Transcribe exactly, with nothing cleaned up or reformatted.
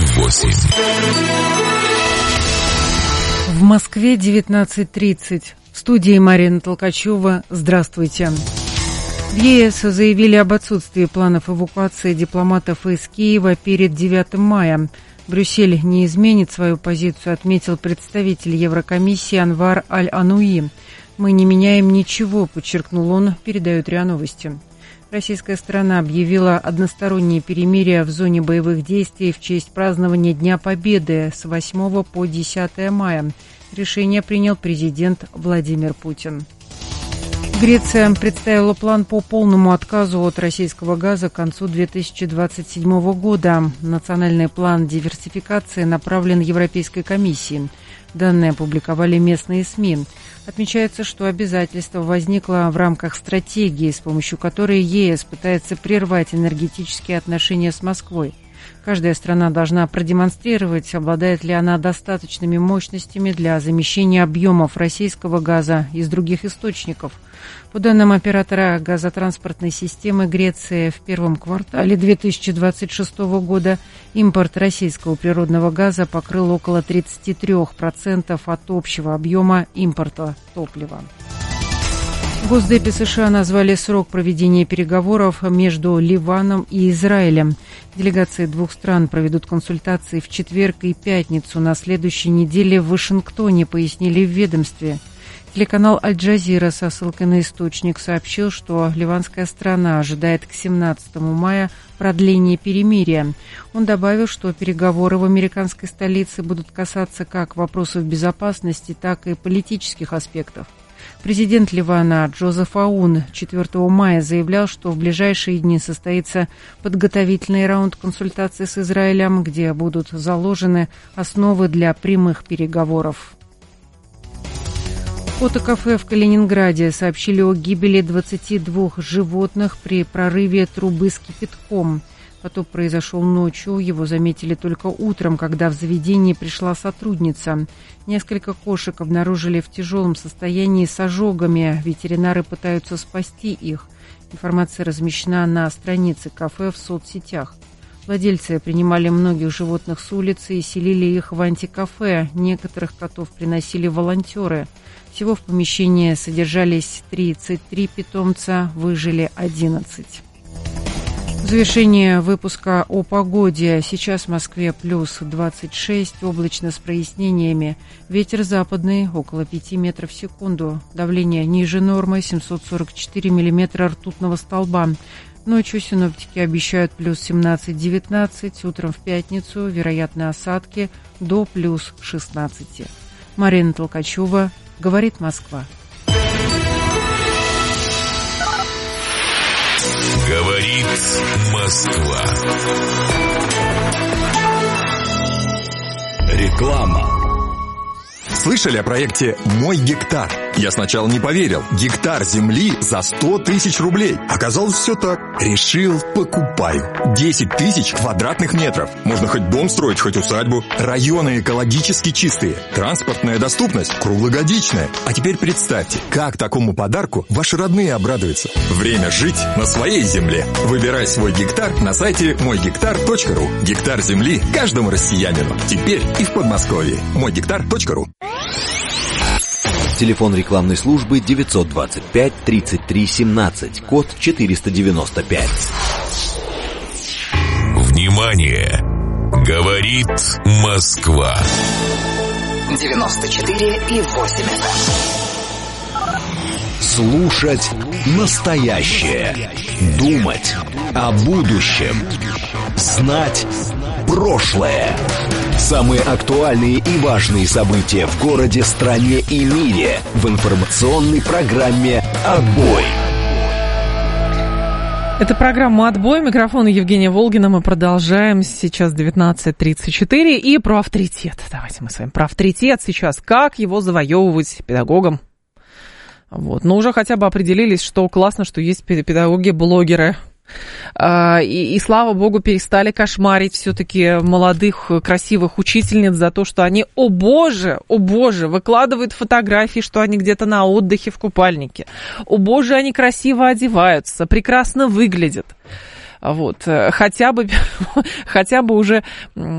восемь. В Москве девятнадцать тридцать. В студии Марина Толкачева. Здравствуйте. В ЕС заявили об отсутствии планов эвакуации дипломатов из Киева перед девятым мая. Брюссель не изменит свою позицию, отметил представитель Еврокомиссии Анвар Аль-Ануи. «Мы не меняем ничего», подчеркнул он, передают РИА Новости. Российская сторона объявила одностороннее перемирие в зоне боевых действий в честь празднования Дня Победы с восьмого по десятое мая. Решение принял президент Владимир Путин. Греция представила план по полному отказу от российского газа к концу две тысячи двадцать седьмого года. Национальный план диверсификации направлен Европейской комиссией. Данные опубликовали местные СМИ. Отмечается, что обязательство возникло в рамках стратегии, с помощью которой ЕС пытается прервать энергетические отношения с Москвой. Каждая страна должна продемонстрировать, обладает ли она достаточными мощностями для замещения объемов российского газа из других источников. По данным оператора газотранспортной системы Греции, в первом квартале две тысячи двадцать шестого года импорт российского природного газа покрыл около тридцать три процента от общего объема импорта топлива. В Госдепе США назвали срок проведения переговоров между Ливаном и Израилем. Делегации двух стран проведут консультации в четверг и пятницу на следующей неделе в Вашингтоне, пояснили в ведомстве. Телеканал «Аль-Джазира» со ссылкой на источник сообщил, что ливанская сторона ожидает к семнадцатому мая продления перемирия. Он добавил, что переговоры в американской столице будут касаться как вопросов безопасности, так и политических аспектов. Президент Ливана Джозеф Аун четвёртого мая заявлял, что в ближайшие дни состоится подготовительный раунд консультаций с Израилем, где будут заложены основы для прямых переговоров. Фотокафе в Калининграде сообщили о гибели двадцати двух животных при прорыве трубы с кипятком. Потоп произошел ночью, его заметили только утром, когда в заведение пришла сотрудница. Несколько кошек обнаружили в тяжелом состоянии с ожогами. Ветеринары пытаются спасти их. Информация размещена на странице кафе в соцсетях. Владельцы принимали многих животных с улицы и селили их в антикафе. Некоторых котов приносили волонтеры. Всего в помещении содержались тридцать три питомца, выжили одиннадцать. В завершение выпуска о погоде. Сейчас в Москве плюс двадцать шесть, облачно с прояснениями. Ветер западный, около пяти метров в секунду. Давление ниже нормы, семьсот сорок четыре миллиметра ртутного столба. Ночью синоптики обещают плюс семнадцать-девятнадцать, утром в пятницу вероятны осадки до плюс шестнадцати. Марина Толкачева, говорит Москва. Говорит Москва. Реклама. Слышали о проекте «Мой гектар»? Я сначала не поверил. Гектар земли за сто тысяч рублей. Оказалось, все так. Решил, покупаю. десять тысяч квадратных метров. Можно хоть дом строить, хоть усадьбу. Районы экологически чистые. Транспортная доступность круглогодичная. А теперь представьте, как такому подарку ваши родные обрадуются. Время жить на своей земле. Выбирай свой гектар на сайте мой гектар точка ру. Гектар земли каждому россиянину. Теперь и в Подмосковье. мой гектар точка ру. Телефон рекламной службы девятьсот двадцать пять тридцать три семнадцать, код четыреста девяносто пять. Внимание! Говорит Москва. девяносто четыре и восемь. Слушать настоящее. Думать о будущем. Знать прошлое. Самые актуальные и важные события в городе, стране и мире в информационной программе «Отбой». Это программа «Отбой». Микрофон Евгения Волгина. Мы продолжаем. Сейчас девятнадцать тридцать четыре. И про авторитет. Давайте мы с вами про авторитет сейчас. Как его завоевывать педагогам? Вот. Но уже хотя бы определились, что классно, что есть педагоги-блогеры. И, и, слава богу, перестали кошмарить все-таки молодых, красивых учительниц за то, что они, о боже, о боже, выкладывают фотографии, что они где-то на отдыхе в купальнике. О боже, они красиво одеваются, прекрасно выглядят. Вот. Хотя бы, хотя бы уже